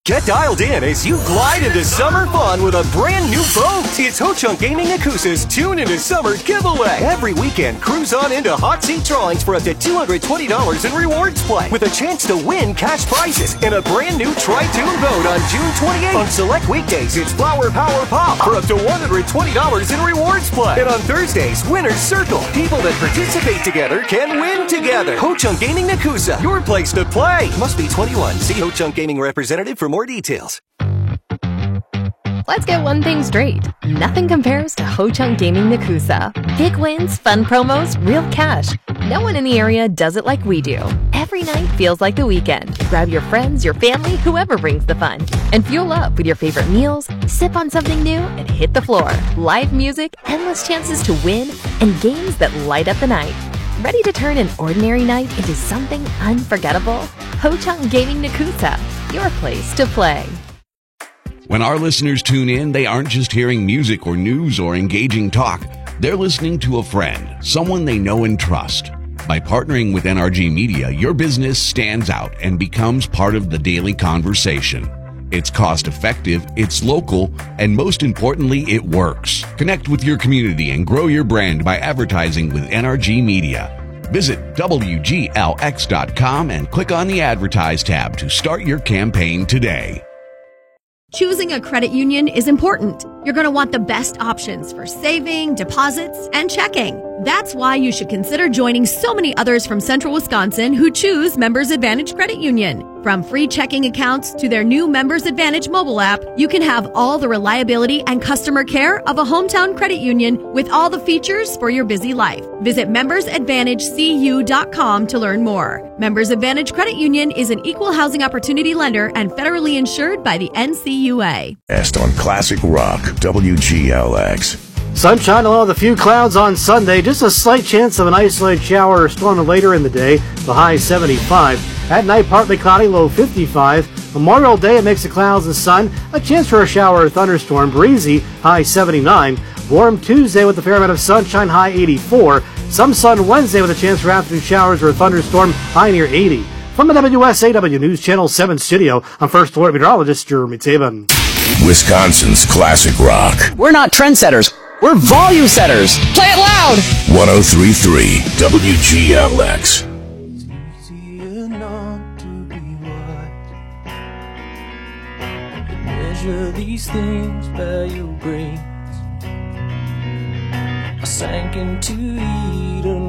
Get dialed in as you glide into summer fun with a brand new boat. It's Ho-Chunk Gaming Nakusa's Tune Into Summer giveaway. Every weekend, cruise on into hot seat drawings for up to $220 in rewards play with a chance to win cash prizes and a brand new Tri-Tune boat on June 28th. On select weekdays, it's Flower Power Pop for up to $120 in rewards play. And on Thursdays, Winner's Circle. People that participate together can win together. Ho-Chunk Gaming Nakusa, your place to play. Must be 21. See Ho-Chunk Gaming representative for more details. Let's get one thing straight. Nothing compares to Ho-Chunk Gaming Nakusa. Big wins, fun promos, real cash. No one in the area does it like we do. Every night feels like the weekend. Grab your friends, your family, whoever brings the fun. And fuel up with your favorite meals, sip on something new, and hit the floor. Live music, endless chances to win, and games that light up the night. Ready to turn an ordinary night into something unforgettable? Ho-Chunk Gaming Nakusa, your place to play. When our listeners tune in, they aren't just hearing music or news or engaging talk. They're listening to a friend, someone they know and trust. By partnering with NRG Media, your business stands out and becomes part of the daily conversation. It's cost-effective, it's local, and most importantly, it works. Connect with your community and grow your brand by advertising with NRG Media. Visit WGLX.com and click on the Advertise tab to start your campaign today. Choosing a credit union is important. You're going to want the best options for saving, deposits, and checking. That's why you should consider joining so many others from Central Wisconsin who choose Members Advantage Credit Union. From free checking accounts to their new Members Advantage mobile app, you can have all the reliability and customer care of a hometown credit union with all the features for your busy life. Visit membersadvantagecu.com to learn more. Members Advantage Credit Union is an equal housing opportunity lender and federally insured by the NCUA. On Classic Rock, WGLX. Sunshine along with a few clouds on Sunday. Just a slight chance of an isolated shower or storm later in the day. The high 75. At night, partly cloudy, low 55. Memorial Day, it makes the clouds and sun. A chance for a shower or thunderstorm. Breezy, high 79. Warm Tuesday with a fair amount of sunshine, high 84. Some sun Wednesday with a chance for afternoon showers or a thunderstorm, high near 80. From the WSAW News Channel 7 studio, I'm First Alert Meteorologist Jeremy Taban. Wisconsin's Classic Rock. We're not trendsetters. We're volume setters. Play it loud. 103.3 WGLX. It's easier not to be wise. Measure these things by your brains. I sank into Eden